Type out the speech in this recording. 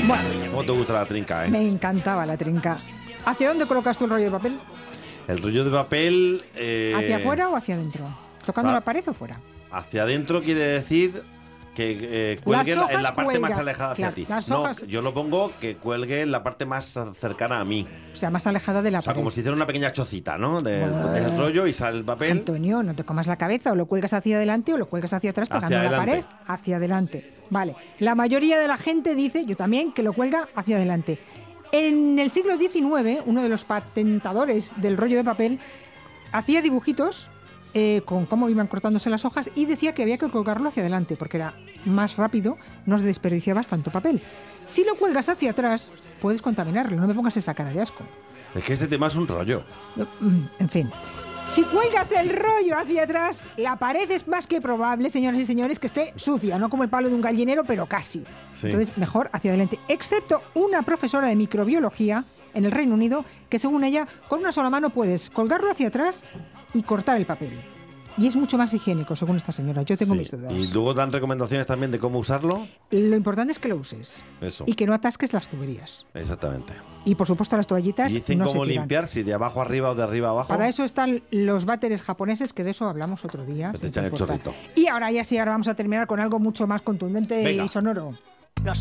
Bueno, ¿Cómo te gusta la trinca, me encantaba la trinca. ¿Hacia dónde colocas tú el rollo de papel? El rollo de papel... ¿Hacia afuera o hacia adentro? ¿Tocando Ah. la pared o fuera? Hacia adentro quiere decir que cuelgue Las hojas en la parte más cuelga. alejada hacia Claro, ti. las No, hojas- yo lo pongo que cuelgue en la parte más cercana a mí. O sea, más alejada de la O sea, pared. como si hiciera una pequeña chocita, ¿no? Del Bueno. rollo y sale el papel. Antonio, no te comas la cabeza, o lo cuelgas hacia adelante o lo cuelgas hacia atrás pegando Hacia a la pared, adelante. hacia adelante. Vale, la mayoría de la gente dice, yo también, que lo cuelga hacia adelante. En el siglo XIX, uno de los patentadores del rollo de papel hacía dibujitos con cómo iban cortándose las hojas y decía que había que colgarlo hacia adelante porque era más rápido, no se desperdiciabas tanto papel. Si lo cuelgas hacia atrás, puedes contaminarlo, no me pongas esa cara de asco. Es que este tema es un rollo. En fin. Si cuelgas el rollo hacia atrás, la pared es más que probable, señoras y señores, que esté sucia, no como el palo de un gallinero, pero casi. Sí. Entonces, mejor hacia adelante. Excepto una profesora de microbiología en el Reino Unido, que según ella, con una sola mano puedes colgarlo hacia atrás y cortar el papel. Y es mucho más higiénico, según esta señora. Yo tengo Sí. mis dudas. Y luego dan recomendaciones también de cómo usarlo. Lo importante es que lo uses. Eso. Y que no atasques las tuberías. Exactamente. Y por supuesto las toallitas Y dicen no cómo se tiran. limpiar, si de abajo arriba o de arriba abajo. Para eso están los váteres japoneses, que de eso hablamos otro día. Que te si te echan el importa. chorrito. Y ahora ya sí, ahora vamos a terminar con algo mucho más contundente Venga. y sonoro.